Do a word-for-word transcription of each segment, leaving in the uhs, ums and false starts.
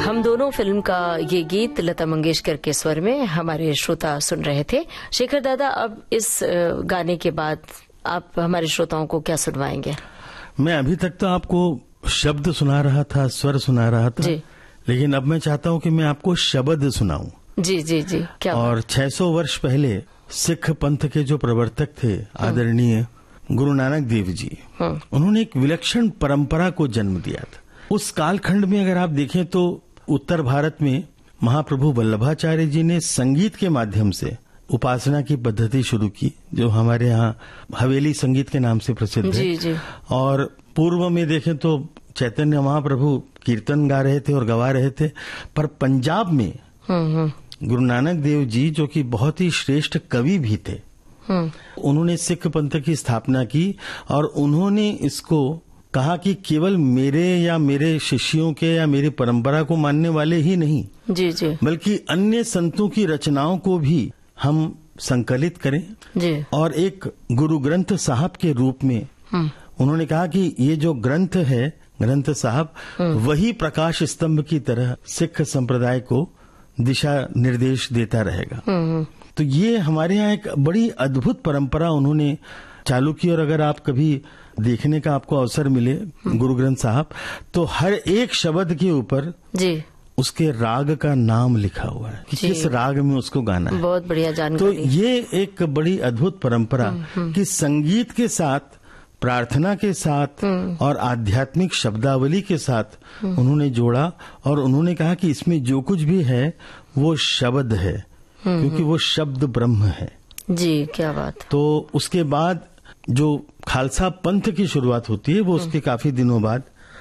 हम दोनों फिल्म का ये गीत लता मंगेशकर के स्वर में हमारे श्रोता सुन रहे थे। शेखर दादा, अब इस गाने के बाद आप हमारे श्रोताओं को क्या सुनवाएंगे? मैं अभी तक तो आपको शब्द सुना रहा था, स्वर सुना रहा था, लेकिन अब मैं चाहता हूँ कि मैं आपको शब्द सुनाऊं। जी जी जी, क्या? और छह सौ वर्ष पहले सिख पंथ के जो प्रवर्तक थे आदरणीय गुरु नानक देव जी, उन्होंने एक विलक्षण परंपरा को जन्म दिया था। उस कालखंड में अगर आप देखें तो उत्तर भारत में महाप्रभु वल्लभाचार्य जी ने संगीत के माध्यम से उपासना की पद्धति शुरू की, जो हमारे यहाँ हवेली संगीत के नाम से प्रसिद्ध है। जी जी। और पूर्व में देखें तो चैतन्य महाप्रभु कीर्तन गा रहे थे और गवा रहे थे, पर पंजाब में गुरु नानक देव जी, जो कि बहुत ही श्रेष्ठ कवि भी थे, उन्होंने सिख पंथ की स्थापना की और उन्होंने इसको कहा कि केवल मेरे या मेरे शिष्यों के या मेरी परंपरा को मानने वाले ही नहीं, जी जी, बल्कि अन्य संतों की रचनाओं को भी हम संकलित करें जी। और एक गुरु ग्रंथ साहब के रूप में उन्होंने कहा कि ये जो ग्रंथ है, ग्रंथ साहब, वही प्रकाश स्तंभ की तरह सिख संप्रदाय को दिशा निर्देश देता रहेगा। तो ये हमारे यहाँ एक बड़ी अद्भुत परंपरा उन्होंने चालू की। और अगर आप कभी देखने का आपको अवसर मिले गुरु ग्रंथ साहब, तो हर एक शब्द के ऊपर जी उसके राग का नाम लिखा हुआ है कि किस राग में उसको गाना है। बहुत बढ़िया जानकारी। तो ये एक बड़ी अद्भुत परंपरा कि संगीत के साथ, प्रार्थना के साथ और आध्यात्मिक शब्दावली के साथ उन्होंने जोड़ा और उन्होंने कहा कि इसमें जो कुछ भी है वो शब्द है, क्योंकि वो शब्द ब्रह्म है। जी, क्या बात। तो उसके बाद जो खालसा पंथ की शुरुआत होती है, वो उसके काफी दिनों बाद,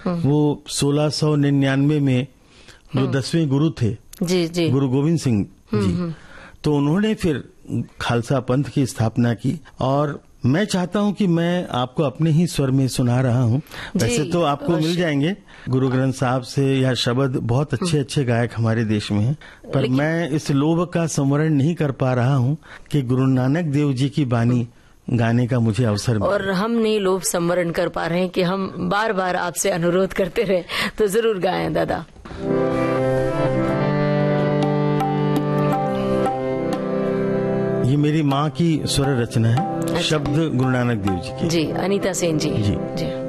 वो सोलह सौ निन्यानवे में जो दसवें गुरु थे जी जी गुरु गोविंद सिंह जी, तो उन्होंने फिर खालसा पंथ की स्थापना की। और मैं चाहता हूं कि मैं आपको अपने ही स्वर में सुना रहा हूं। वैसे तो आपको मिल जाएंगे गुरु ग्रंथ साहब से या शब्द, बहुत अच्छे अच्छे गायक हमारे देश में हैं, पर मैं इस लोभ का संवरण नहीं कर पा रहा हूं कि गुरु नानक देव जी की बानी गाने का मुझे अवसर मिला। और हम नहीं लोभ संवरण कर पा रहे हैं कि हम बार बार आपसे अनुरोध करते रहे, तो जरूर गाएं दादा। ये मेरी माँ की स्वर रचना है, शब्द गुरु नानक देव जी की। जी, अनीता सेन जी। जी जी।